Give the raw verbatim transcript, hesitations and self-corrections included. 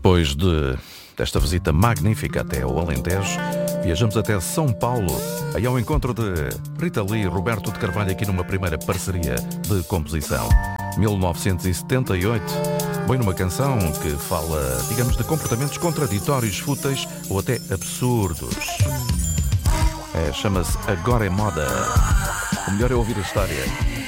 Depois de, desta visita magnífica até ao Alentejo, viajamos até São Paulo, aí ao encontro de Rita Lee e Roberto de Carvalho, aqui numa primeira parceria de composição. mil novecentos e setenta e oito, bem numa canção que fala, digamos, de comportamentos contraditórios, fúteis ou até absurdos. É, chama-se Agora é Moda. O melhor é ouvir a história.